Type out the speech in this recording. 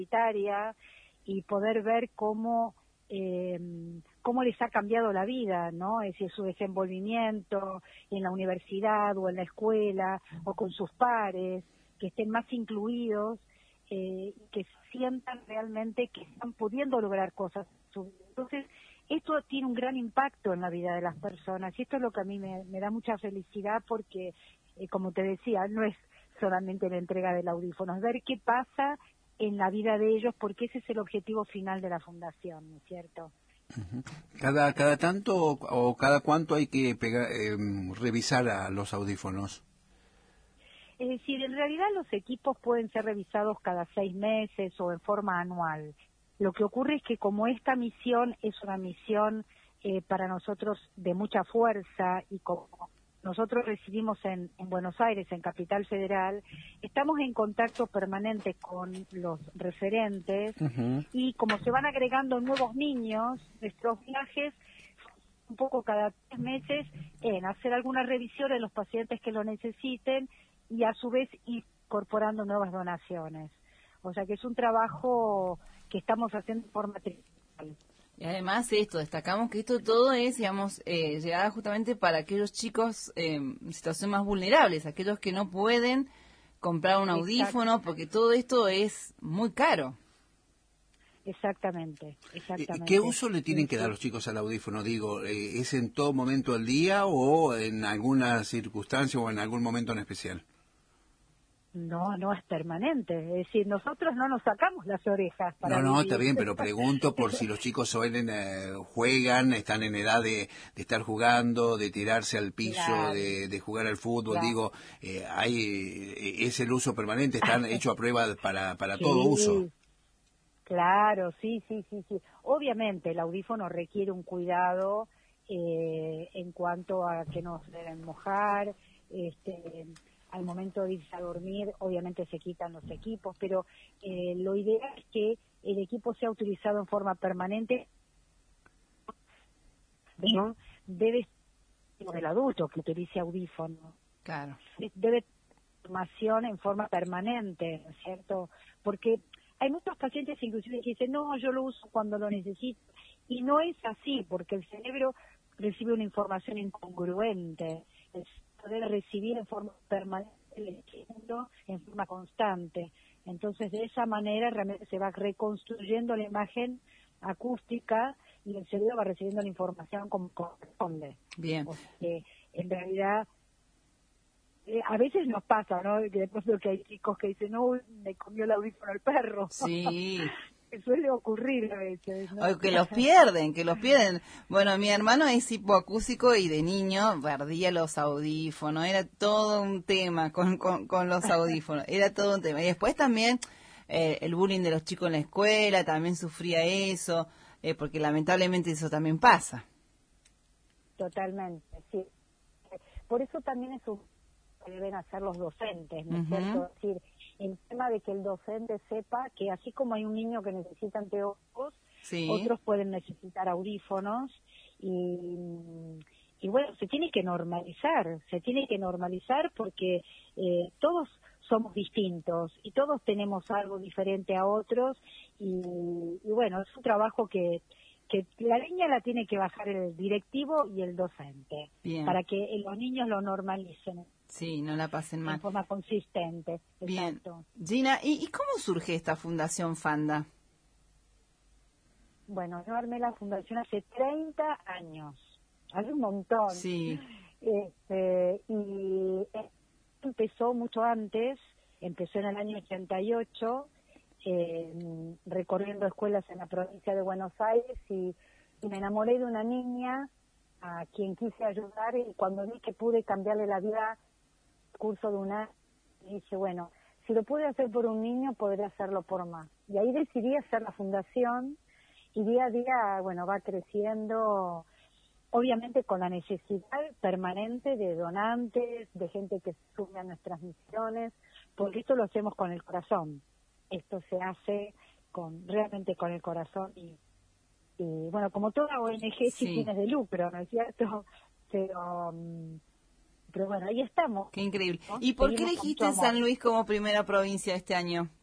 y poder ver cómo les ha cambiado la vida, ¿no? Es decir, su desenvolvimiento en la universidad o en la escuela o con sus pares, que estén más incluidos, que sientan realmente que están pudiendo lograr cosas. Entonces, esto tiene un gran impacto en la vida de las personas y esto es lo que a mí me da mucha felicidad porque, como te decía, no es solamente la entrega del audífono, es ver qué pasa en la vida de ellos, porque ese es el objetivo final de la fundación, ¿no es cierto? Uh-huh. ¿Cada tanto o cada cuánto hay que revisar a los audífonos? Es decir, en realidad los equipos pueden ser revisados cada 6 meses o en forma anual. Lo que ocurre es que como esta misión es una misión para nosotros de mucha fuerza y como nosotros residimos en Buenos Aires, en Capital Federal, estamos en contacto permanente con los referentes Uh-huh. y como se van agregando nuevos niños, nuestros viajes un poco cada 3 meses en hacer alguna revisión de los pacientes que lo necesiten y a su vez incorporando nuevas donaciones. O sea que es un trabajo que estamos haciendo de forma trimestrales. Y además destacamos que esto todo es, digamos, llegada justamente para aquellos chicos en situación más vulnerables, aquellos que no pueden comprar un audífono, porque todo esto es muy caro. Exactamente. ¿Qué uso le tienen que dar los chicos al audífono? Digo, ¿es en todo momento del día o en alguna circunstancia o en algún momento en especial? No es permanente, es decir, nosotros no nos sacamos las orejas para No, vivir. está bien, pero pregunto por si los chicos juegan, están en edad de estar jugando, de tirarse al piso, Claro. de jugar al fútbol, Claro. digo, es el uso permanente, están hechos a prueba para Sí. todo uso. Claro, sí. Obviamente el audífono requiere un cuidado en cuanto a que no se deben mojar, al momento de irse a dormir, obviamente se quitan los equipos, pero lo ideal es que el equipo sea utilizado en forma permanente, ¿no? Debe ser el adulto que utilice audífono. Claro. Debe tener formación en forma permanente, ¿no es cierto? Porque hay muchos pacientes inclusive que dicen, no, yo lo uso cuando lo necesito. Y no es así, porque el cerebro recibe una información incongruente. El cerebro debe recibir en forma permanente el estímulo en forma constante. Entonces, de esa manera realmente se va reconstruyendo la imagen acústica y el cerebro va recibiendo la información como corresponde. Bien. O sea que, en realidad, a veces nos pasa, ¿no? Que después veo que hay chicos que dicen, no, me comió el audífono el perro. Sí. Suele ocurrir a veces, ¿no? O que los pierden. Bueno, mi hermano es hipoacúsico y de niño perdía los audífonos. Era todo un tema con los audífonos. Era todo un tema. Y después también el bullying de los chicos en la escuela, también sufría eso, porque lamentablemente eso también pasa. Totalmente, sí. Por eso también es un que deben hacer los docentes, ¿no es cierto? Es decir, el tema de que el docente sepa que así como hay un niño que necesita anteojos, sí, otros pueden necesitar audífonos y bueno, se tiene que normalizar porque todos somos distintos y todos tenemos algo diferente a otros y bueno, es un trabajo que la línea la tiene que bajar el directivo y el docente. Bien. Para que los niños lo normalicen. Sí, no la pasen mal. En forma consistente. Bien. Exacto. Gina, ¿y cómo surge esta Fundación Fanda? Bueno, yo armé la fundación hace 30 años. Hace un montón. Sí. Y empezó mucho antes, empezó en el año 88, recorriendo escuelas en la provincia de Buenos Aires y me enamoré de una niña a quien quise ayudar y cuando vi que pude cambiarle la vida, curso de un año, dije, bueno, si lo pude hacer por un niño, podré hacerlo por más. Y ahí decidí hacer la fundación y día a día, bueno, va creciendo, obviamente con la necesidad permanente de donantes, de gente que se sume a nuestras misiones, porque esto lo hacemos con el corazón. Esto se hace realmente con el corazón y bueno, como toda ONG sin fines de lucro, ¿no es cierto? Pero bueno, ahí estamos. Qué increíble. ¿No? ¿Y por qué Seguimos elegiste San Luis como primera provincia este año?